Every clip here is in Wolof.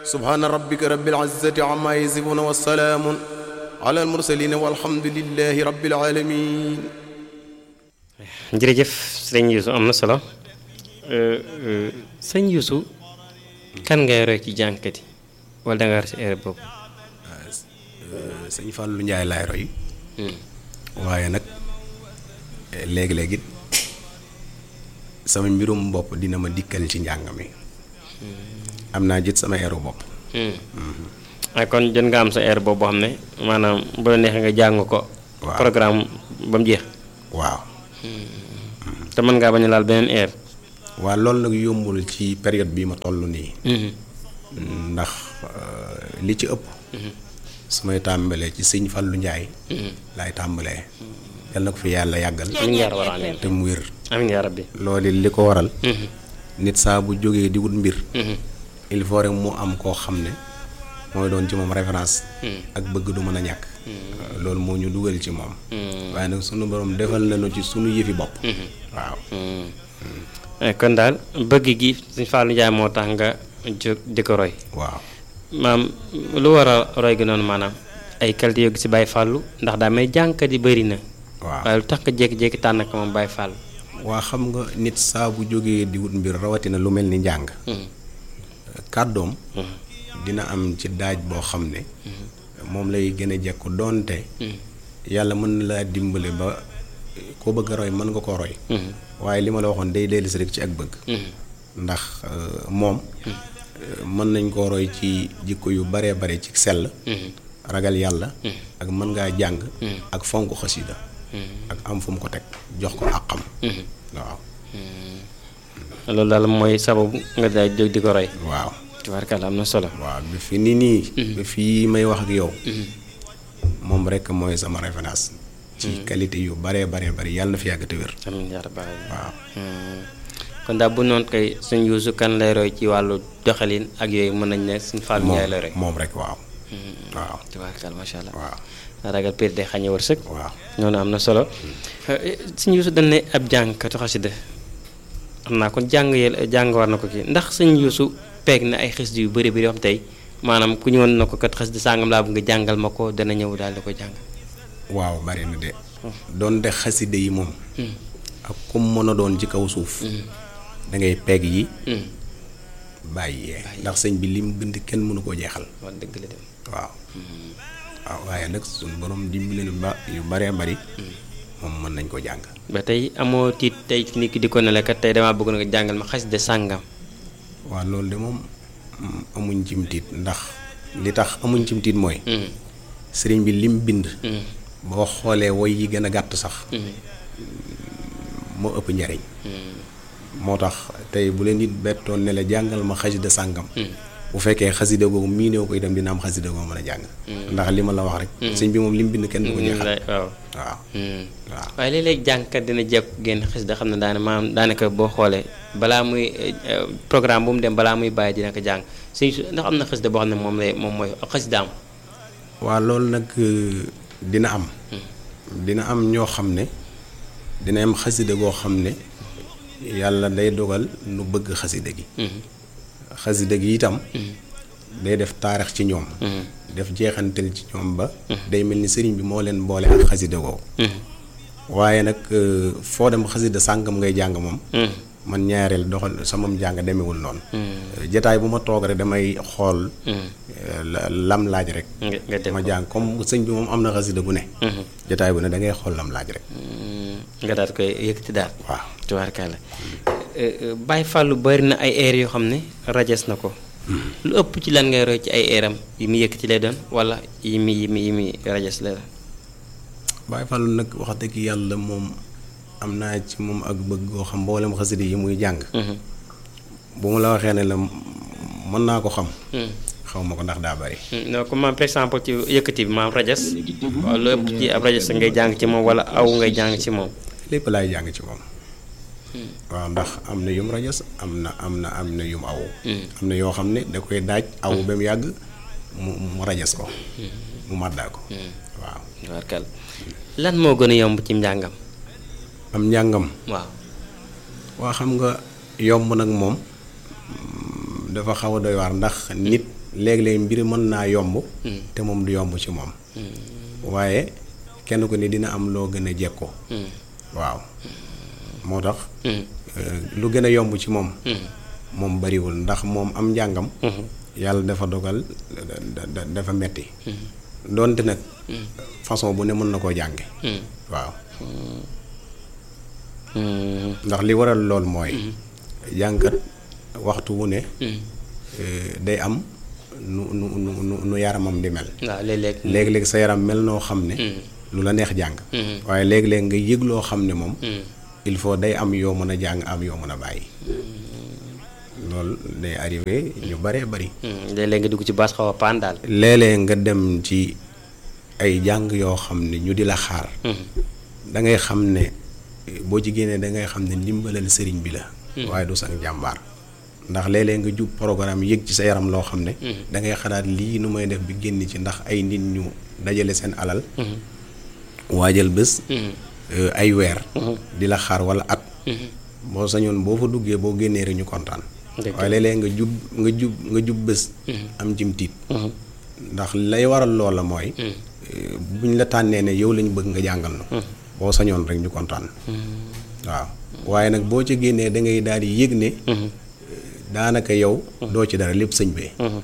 subhaana rabbika rabbil izzati amma yasifuuna wa salaamun ala al mursaliin walhamdulillahi rabbil aalamiin. jërëjëf sëñ Youssou am na solo sëñ Youssou kan ngay roy ci jànkat yi wala da nga war si erreur boobu. sëñ Fallou Ndiaye laay roy. waaye nag léegi-léegi sama mbirum bopp dina ma dikkal ci njàng mi. am naa jit sama eeru bopp. ay kon jot nga am sa air boobu boo xam ne maanaam bu la neexee nga jàng ko. waaw programme ba mu jeex. waaw. te mën ngaa bañ a laal beneen air. waaw loolu nag yombul ci période bii ma toll nii. ndax li ci ëpp. su may tàmbalee ci sëñ Fallou Ndiaye. laay tàmbalee. yal na ko fi yàlla yàggal. amiin yaa rabbal aalamiin te mu wér. amiin yaa rabbi. loolu li ko waral. nit saa bu jógee di wut mbir. il faut rek mu am koo xam ne mooy doon ci moom référence. ak bëgg du mën a ñàkk. loolu moo ñu dugal ci moom. waaye nag sunu borom defal nañu ci sunu yëfi bopp. waaw. kon daal bëgg gi sëñ Fallou Ndiaye moo tax nga jóg di ko roy. waaw. maam lu war a roy gi noonu maanaam ay qualité yoo gis si Baye Fallou ndax daa may jànkat yi bëri na. waaw waaye lu tax nga jékki-jékki tànn ko moom Baye Fallou. waa xam nga nit saa bu jógee di wut mbir rawatina lu mel ni njàng. kàddoom. dina am ci daaj boo xam ne. moom lay gën a jekku doonte. yàlla mën na laa dimbale ba koo bëgg a roy mën nga koo roy. waaye li ma la waxoon day dellusi rek ci ak bëgg. ndax moom. mën nañ koo roy ci jikko yu baree bare ci sell. ragal yàlla. ak mën ngaa jàng. ak fonk xasida ak am fu mu ko teg jox ko àqam. waaw. loolu daal mooy sababu nga daal jóg di ko roy. waaw. tubaarkalla am na solo. waaw bi fi nii. ba fii may wax ak yow. moom rek mooy sama référence. ci qualité yu baree baree bari yàlla na fi yàgg te wér. amiin yaa rabbal aalamiin. waaw. kon daal bu noonu koy sëñ Youssou kan lay roy ci wàllu doxalin ak yooyu mën nañ ne sëñ Fallou Ndiaye lay roy. moom rek waaw. waaw. tubaarkalla macha allah. waaw. ragal pér de xañe wërsëg. waaw. noonu am na solo. sëñ Youssou dañ ne ab jàngkatu xasida xam naa kon jàng war na ko kii ndax sëñ Youssou peeg na ay xasida yu bëri bëri yoo xam tey maanaam ku ñëwoon na ko kat xasida sàngam laa bëgg nga jàngal ma ko dana ñëw daal di ko jàng. waaw bari na de. doon de xasida yi moom. ak kum mën a doon ci kaw suuf. da ngay peeg yi. bàyyi yee ndax sëñ bi lim bind kenn mënu koo jeexal. wax dëgg la dem. waaw. waaw waaye nag suñu borom dimbali na ba yu baree bari. moom mën nañ ko jàng. ba tey amoo tiit tey nit ki di ko ne la kat tey damaa bëgg nga jàngal ma xasida sàngam. waaw loolu de moom amuñ cim tiit ndax li tax amuñ cim tiit mooy. sëriñ bi lim bind. boo xoolee woy yi gën a gàtt sax. moo ëpp njariñ. moo tax tey bu leen nit bettoon ne la jàngal ma xasida sàngam. bu fekkee xasida googu mii néew koy dem dina am xasida googu mën a jàng. ndax li ma la wax rek. sëñ bi moom lim bind kenn du ko jeexal. waaw waaw. waaw waaye léeg-léeg jàngkat dina jekk génn xasida xam ne daanaka boo xoolee balaa muy programme bu mu dem balaa muy bàyyi dina ko jàng sëñ ndax am na xasida boo xam ne moom mooy xasida am. waaw loolu nag dina am. dina am ñoo xam ne dina am xasida goo xam ne yàlla day dogal nu bëgg xasida gi. xasida gi itam. day def taarix ci ñoom. def jeexantal ci ñoom ba. day mel ni sëriñ bi moo leen boole ak xasida googu. waaye nag foo dem xasida sàngam ngay jàng moom. man ñaareel doxal sama jàng demewul noonu. jataay bu ma toog rek damay xool. lam laaj rek. ma jàng comme sëñ bi moom am na xasida bu ne. jataay bu ne da ngay xool lam laaj rek. nga daal koy yëkkati daal. waaw tubaarkalla Baye Fallou bari na ay air yoo xam ne rajas na ko. lu ëpp ci lan ngay roy ci ay airam yi mu yëkkati lay doon wala yi mi rajas lay doon. Baye Fallou nag wax dëgg yàlla moom am naa ci moom ak bëgg goo xam mboolem xasida yi muy jàng. bu mu la waxee ne la mën naa ko xam. xaw ma ko ndax daa bari. non comme par exemple ci yëkkati bi maam rajas. waaw lu ëpp ci ab rajas ngay jàng ci moom wala aw ngay jàng ci moom. lépp laay jàng ci moom. waaw ndax am na yum rajas am na yum aw. am na yoo xam ne da koy daaj aw ba mu yàgg mu rajas ko. mu màddaa ko. waaw. warkal lan moo gën a yomb ci njàngam. am njàngam. waaw. waa xam nga yomb nag moom dafa xaw a doy waar ndax nit léeg-léeg mbir mën naa yomb te moom du yomb ci moom waaye kenn ku ne dina am loo gën a jekko waaw moo tax lu gën a yomb ci moom moom bariwul ndax moom am njàngam yàlla dafa dogal dafa metti doonte nag façon bu ne mën na koo jànge waaw ndax li waral lool mooy jàngkat waxtu wu ne day am nu yaramam di mel waaw léeg-léeg sa yaram mel noo xam ne lu la neex jàng waaye léeg-léeg nga yëg loo xam ne moom il faut day am yoo mën a jàng am yoo mën a bàyyi loolu day arrivé ñu bëree bëri léeg-léeg nga dugg ci baas xaw a paan daal léeg-léeg nga dem ci ay jàng yoo xam ne ñu di la xaar da ngay xam ne boo ci génnee da ngay xam ne ndimbalal sëriñ bi la waaye du sax jàmbaar ndax léeg-léeg nga jub programme yëg ci sa yaram loo xam ne da ngay xalaat lii nu may def bi génn ci ndax ay nit ñu dajale seen alal waajal bés ay weer di la xaar wala at boo sañoon boo fa duggee boo génnee rek ñu kontaan waaye léeg-léeg nga jub bés am cim tiit ndax lay waral loola mooy buñ la tànnee ne yow lañu bëgg nga jàngal na boo sañoon rek ñu kontaan waaw waaye nag boo ci génnee da ngay daal di yëg ne daanaka yow doo ci dara lépp sëñ bee waaw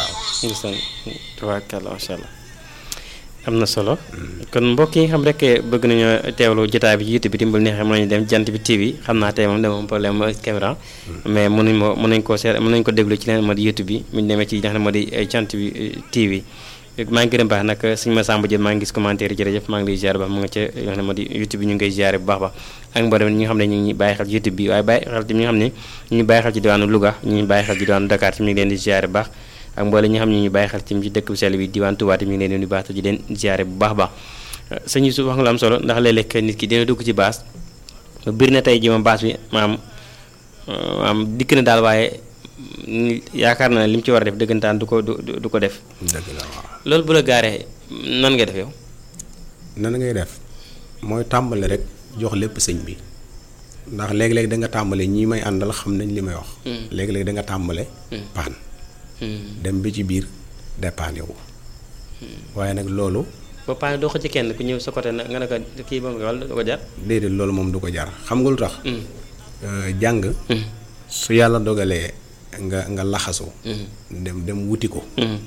tabaarkalla masha Allah am na solo kon mbokk yi nga xam rek bëgg nañoo teewlu jotaay bi ci YouTube bi dimbal neexee mën nañu dem Jant bi TV xam naa tey moom dama am problème caméra mais mën nañ ko déglu ci leen moo di YouTube bi mu ñu demee ci nga xam ne moo di Jant bi TV maa ngi gërëm baax nag sëñ Massamba Diop maa ngi gis commentaire yi jërëjëf maa ngi lay ziar baax mu nga ca yoo xam ne moo di YouTube bi ñu ngi koy ziare bu baax baax ak mboolem ñi nga xam ne ñu ngi bàyyi xel ci YouTube bi waaye bàyyi xel ci ñi nga xam ne ñu ngi bàyyi xel ci diwaanu Louga ñu ngi bàyyi xel ci diwaanu Dakar ñu ngi leen di ziare bu baax ak mboolem ñi nga xam ne ñu bàyyi xel ci dëkk bu sell bi diwaan Touba ñu ngi leen di baax te di leen ziare bu baax baax sëñ Youssouf wax nga lu am solo ndax léeg-léeg nit ki dina dugg ci baas ba bir na tey ji ma baas bi maam dikk na daal waaye yaakaar na li mu ci war a def dëggantaan du ko def dëgg la waaw loolu bu la gaaree nan ngay def yow nan ngay def mooy tàmbale rek jox lépp sëñ bi ndax léeg-léeg da nga tàmbale ñi may àndal xam nañ li may wax léeg-léeg da nga tàmbale paan dem bi ci biir dépanné wu waaye nag loolu ba paan doo ko ci kenn ku ñëw sa côté nga ne ko kii ba nga wala du ko jar déedéet loolu moom du ko jar xam nga lu tax jàng su yàlla dogalee nga laxasu dem wuti ko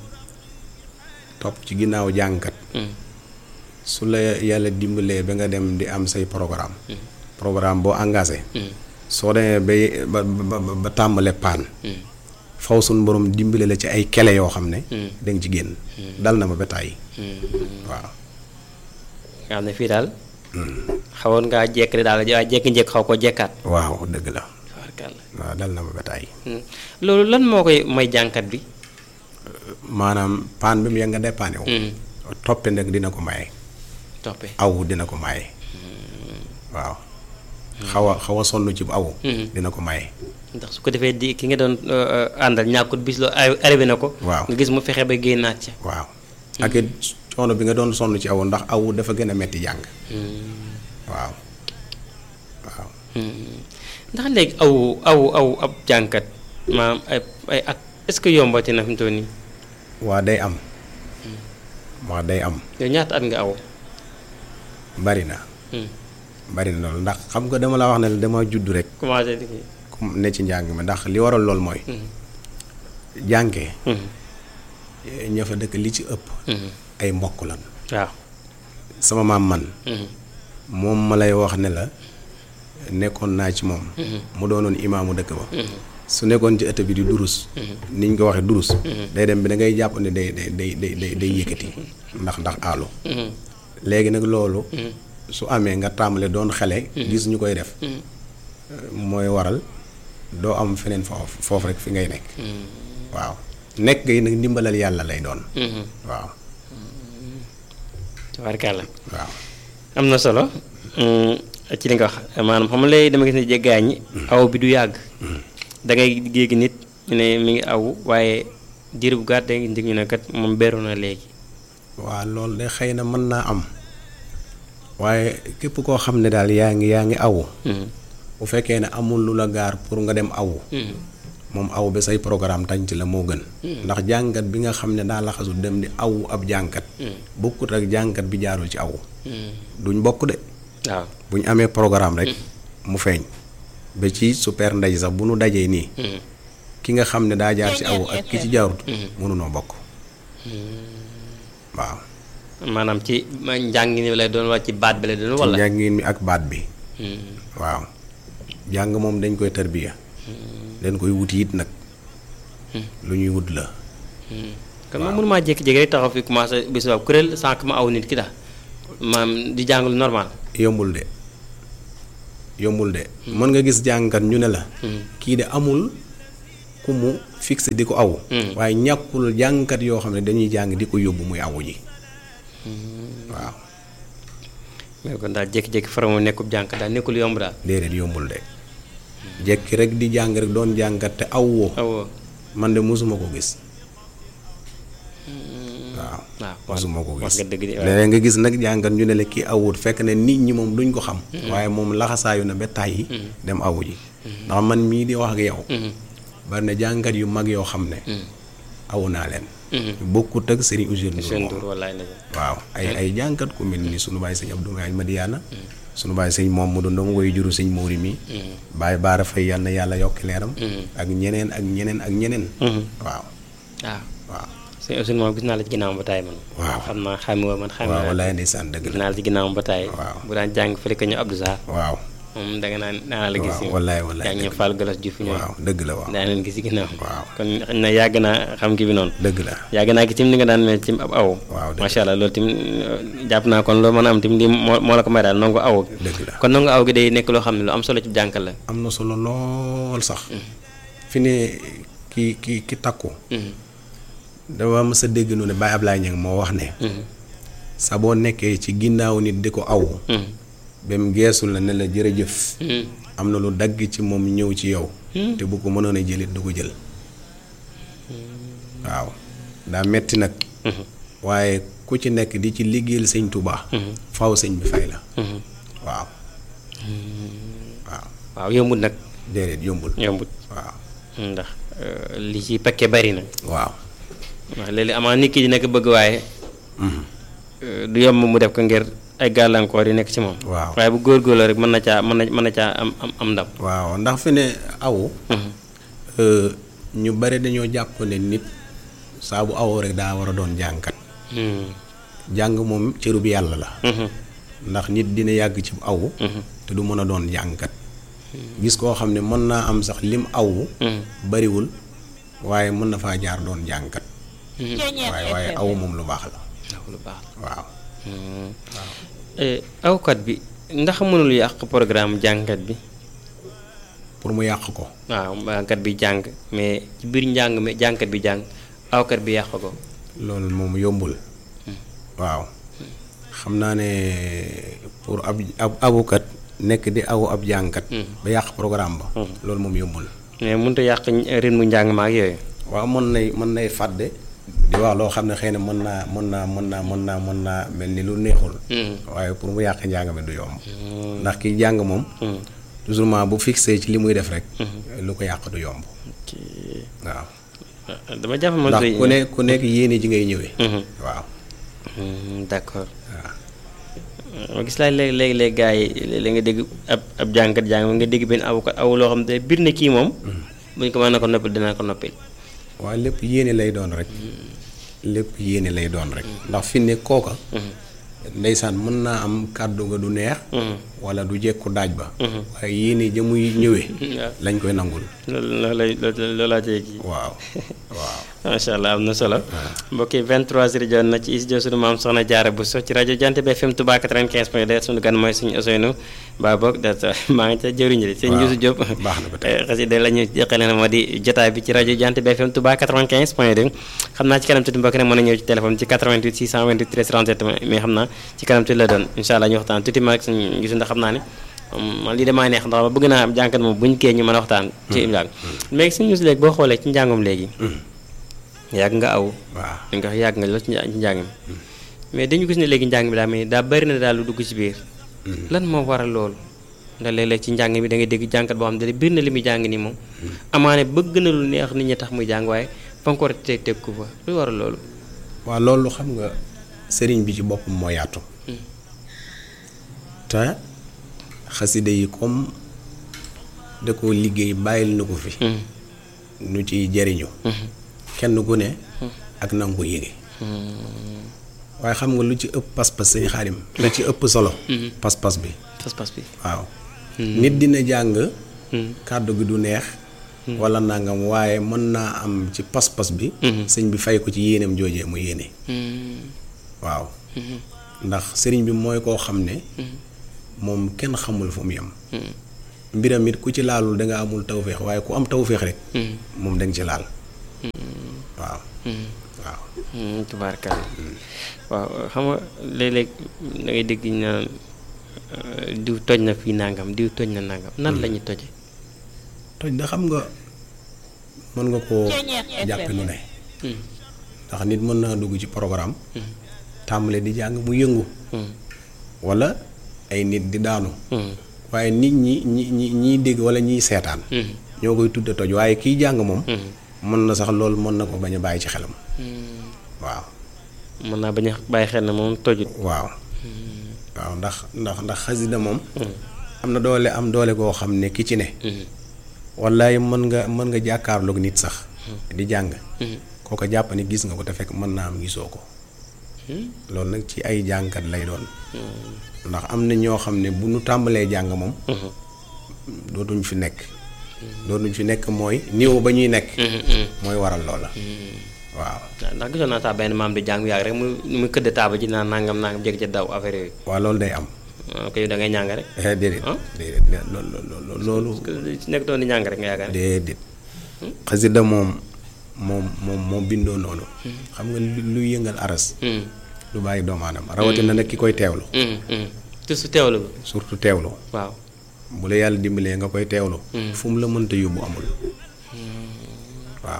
topp ci ginnaaw jàngkat su la yàlla dimbalee ba nga dem di am say programme boo engagé soo demee ba tàmbale paan faw suñ borom dimbale la ci ay kele yoo xam ne danga ci génn dal na ma ba tàyyi waaw nga xam ne fii daal xawoon ngaa jekk daal waaye jekki-jekk xaw ko jekkaat waaw dëgg la waaw dal na ma ba tàyyi loolu lan moo koy may jàngkat bi maanaam paan bi mu ya nga dépanné wu toppe nag dina ko maye toppe aw dina ko maye waaw xaw a sonn ci aw dina ko maye ndax su ko defee di ki nga doon àndal ñàkkut bis loo arrivé na ko waaw nga gis mu fexe ba génnaat ca waaw ak it coono bi nga doon sonn ci aw ndax aw dafa gën a metti jàng waaw ndax léegi aw ab jàngkat maanaam ay at est-ce que yombati na fi mu toll nii waa day am yow ñaata at nga aw bari na loolu ndax xam nga dama la wax ne dama judd rek commencé ne ci njàng mi ndax li waral lool mooy jànge ña fa dëkk li ci ëpp ay mbokk lan waaw sama maam man moom ma lay wax ne la nekkoon naa ci moom mu doonoon imaamu dëkk ba su nekkoon ci ëtt bi di durus niñ ko waxee durus day dem bi da ngay jàpp ne day yëkkati ndax aalu léegi nag loolu su amee nga tàmbale doon xale gis ñu koy def mooy waral doo am feneen foofu rek fi ngay nekk waaw nekk gi nag ndimbalal yàlla lay doon waaw tabaarkalla waaw am na solo ci li nga wax maanaam xam nga léegi dama gis ne jéggaa ñi aw bi du yàgg da ngay géegi nit ñu ne mi ngi aw waaye diir bu gàtt ngi ndig ñu ne kat moom beru na léegi waaw loolu de xëy na mën naa am waaye képp koo xam ne daal yaa ngi awu bu fekkee ne amul lu la gaar pour nga dem awu moom aw ba say programme tànc la moo gën. ndax jàngat bi nga xam ne daa laxasu dem di aw ab jànkat. bokkut ak jànkat bi jaarul ci aw. duñ bokk de. waaw bu ñu amee programme rek. mu feeñ. ba ci super ndey sax bu nu dajee nii. ki nga xam ne daa jaar ci aw ak ki ci jaarut. mënunoo bokk. waaw. maanaam ci njàngin mi lay doon wala ci baat bi lay doon wala. ci njàngin mi ak baat bi. waaw jàng moom dañ koy tarbiya. dañ koy wuti it nag. lu ñuy wut la. kon moom mënumaa jékki-jékki rek taxaw fi commencé bis boobu kuréel sànq ma aw nit ki daal maam di jàng lu normal. yombul de yombul de. mën nga gis jàngkat ñu ne la. kii de amul ku mu fixé di ko aw. waaye ñàkkul jàngkat yoo xam ne dañuy jàng di ko yóbbu muy awu ji. waaw. mais kon daal jékki-jékki faram mu nekkul jàngkat daal nekkul yomb daal. déedéet yombul de. jékki rek di jàng rek doon jàngkat te awwoo. awoo man de mosuma ko gis. waaw. mosuma ko wax gis. nga dëgg de léeg nga gis nag jàngkat ñu ne la kii awut fekk ne nit ñi moom duñ ko xam. waaye moom laxasaayu na ba tàyyi dem awu ji. ndax man mii di wax ak yow. bari na jàngkat yu mag yoo xam ne. awu naa leen. bokkut ak Serigne Ousseynou Ndour moom. waaw ay jàngkat ku mel ni sunu baay sëñ Abdou Ngaye Madiana. sunu baay sëñ moom mu doon dama koy juru sëñ Mawri mi. Baye Baara Faye yal na yàlla yokki leeram. ak ñeneen ak ñeneen ak ñeneen. waaw. waaw. sëñ Ousseynou moom gis naa la ci ginnaawam ba taay man. waaw xam naa xamee man xamee. waaw walaay ndeysaan dëgg gis la. naa la ci ginnaawam ba taay. waaw bu daan jàng fële ko ñu Abdou Sarr. waaw. moom danga naan daanaa la gis. waaw walaay walaay yaa ngi Fall Galas Diouf ñoom. waaw dëgg la waaw. daan leen gis ci ginnaaw. waaw kon xëy na yàgg naa xam ki bi noonu. dëgg la. yàgg naa gis tim ni nga daan mel ci ab aw. waaw dëgg macha allah loolu tim jàpp naa kon loolu mën a am tim lii moo la ko may daal nangu aw. dëgg la kon nangu aw gi day nekk loo xam ne lu am solo ci jànkal la. am na solo lool sax. fi ne ki takku. dama mës a dégg nu ne Baye Ablaye Niang moo wax ne. sa boo nekkee ci ginnaaw nit di ko aw. ba mu geesul la ne la jërëjëf. am na lu dagg ci moom ñëw ci yow. te bu ko mënoon a jëlit du ko jël. waaw daa metti nag. waaye ku ci nekk di ci liggéeyal sëñ Touba. faw sëñ bi fay la. waaw. waaw. waaw yombut nag. déedéet yombul. yombut waaw. ndax li ci pakke bari na. waaw. waaw léeg-léeg amaa nit ki di nekk bëgg waaye. du yomb mu def ko ngir ay gàllankoor yi nekk ci moom. waaw waaye bu góorgóorloo rek mën na caa am ndam. waaw ndax fi ne awu. ñu bari dañoo jàpp ne nit saa bu awoo rek daa war a doon jàngkat. jàng moom cëru bi yàlla la. ndax nit dina yàgg ci awu. te du mën a doon jàngkat. gis koo xam ne mën naa am sax lim awu. bariwul waaye mën na faa jaar doon jàngkat. waaye awu moom lu baax la. lu baax waaw. awkat bi ndax mënul yàq programme jàngkat bi. pour mu yàq ko. waaw jàngkat bi jàng mais ci biir njàng mi jàngkat bi jàng awkat bi yàq ko. loolu moom yombul. waaw xam naa ne pour ab awukat nekk di awu ab jàngkat. ba yàq programme ba. loolu moom yombul. mais mënut a yàq rythme njàng ma ak yooyu. waaw mën nay fàdde. di wax loo xam ne xëy na mën naa mel ni lu neexul. waaye pour mu yàq njàng mi du yomb. ndax ki jàng moom. toujours bu fixé ci li muy def rek. lu ko yàq du yomb. waaw. dama jàpp man ndax ku nekk yéene ji ngay ñëwee. waaw. d'accord. waaw gis laa léegi gars yi léegi nga dégg ab jàngkat jàng nga dégg benn awukat aw loo xam ne biir na kii moom. buñ ko mën na ko noppil dinaa ko noppil. waaw lépp yéene lay doon rek. lépp yéene lay doon rek. ndax fi ne kooka. ndeysaan mën naa am kàddu nga du neex. wala du jekku daaj ba. waaye yéene ja muy ñëwee. lañ koy nangul. loolu laa cee kii. waaw waaw. macha allah am na solo. mbokk yi 23h jot na ci studio sunu maam Soxna Diarra Bousso ci rajo Jant bi FM Touba 95.2 sunu gan mooy suñu Ousseynou Ba boog maa ngi ca jëriñ li sëñ Youssou Diop. baax na ba tey xasida la ñu jeexale na moo di jotaay bi ci rajo Jant bi FM Touba 95.2 xam naa ci kanam tuuti mbokk ne mën na ñëw ci téléphone ci 88 628 13 37 mais xam naa ci kanam tuuti la doon incha allah ñu waxtaan tuuti ma ak suñu Youssou ndax xam naa ne man lii damaa neex ndax bëgg naa am jànkat moom buñ kee ñu mën a waxtaan ci njàng léegi suñu Youssou léegi boo xoolee ci njàngum léegi yàgg nga aw. waaw dañ ko wax yàgg nga lool ci njàng mi mais dañu gis ne léegi njàng mi daa mel ni daa bari na daal lu dugg ci biir. lan moo waral loolu. ndax léeg-léeg ci njàng bi da ngay dégg jànkat boo xam ne biir na li muy jàng nii moom amaane bëgg na lu neex nit ñi tax muy jàng waaye fa nga ko war a teg ku fa lu waral loolu. waaw loolu xam nga sëriñ bi ci boppam moo yaatu. te xasida yi comme da ko liggéey bàyyil na ko fi. nu ci jariñu kenn ku ne ak nangu ko yéege. waaye xam nga lu ci ëpp pas-pas sëñ Xaadim lu ci ëpp solo. pas-pas bi. pas-pas bi waaw. nit dina jàng. kàddu gi du neex. wala nangam waaye mën naa am ci pas-pas bi. sëñ bi fay ko ci yéeneem joojee mu yéene. waaw. ndax sëriñ bi mooy koo xam ne. moom kenn xamul fu mu yem. mbiram it ku ci laalul da nga amul tawféex waaye ku am tawféex rek. moom da nga ci laal. waaw. waaw. tubaarkalla waaw xam nga léeg-léeg da ngay dégg ñu naan diw toj na fii nangam diw toj na nangam nan la ñuy toje. toj da xam nga mën nga koo jàppe lu ne. ndax nit mën naa dugg ci programme. tàmbale di jàng mu yëngu. wala ay nit di daanu. waaye nit ñiy dégg wala ñiy seetaan. ñoo koy tudde toj waaye kiy jàng moom. mën na sax loolu mën na ko bañ a bàyyi ci xelam. waaw. mën naa bañ a bàyyi xel na moom tojut. waaw. waaw ndax xasida moom. am na doole am doole goo xam ne ki ci ne. wallaay mën nga jàkkaarloog nit sax. di jàng. kooko jàpp ne gis nga ko te fekk mën naa am gisoo ko. loolu nag ci ay jàngkat lay doon. ndax am na ñoo xam ne bu nu tàmbalee jàng moom. dootuñ fi nekk. dootuñ fi nekk mooy niveau ba ñuy nekk. mooy waral loola. waaw. ndax gisoon naa sax benn maam di jàng yàgg rek mu këdd taaba ji naan nangam jékki ca daw affaire yooyu. waaw loolu day am. ok da ngay ñàng rek. déedéet. déedéet loolu. nekk doon di ñàng rek nga yaakaar. déedéet. xasida moom bindoo noonu. xam nga luy yëngal aras. lu bàyyi doomu aadama rawatina nag ki koy teewlu. surtout teewlu. surtout teewlu. waaw. bu la yàlla dimbalee nga koy teewlu. fu mu la mënta yóbbu amul. waaw.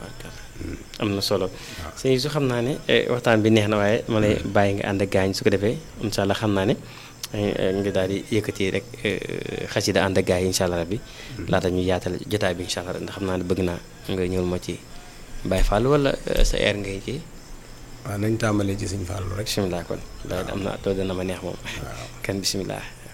am na solo. sëñ su xam naa ne waxtaan bi neex na waaye ma lay bàyyi nga ànd ak gaañ su ko defee incha allah xam naa ne nga daal di yëkkati rek xasida ànd ak gaay yi incha allah rabbi laata ñu yaatal jotaay bi incha allah ndax xam naa ne bëgg naa nga ñëwul ma ci Baye Fall wala sa air ngay ci. waaw nañ tàmbalee ci Sëñ Fallu rek. bisimilah kon daal am na tool dana ma neex moom. kan bisimilah.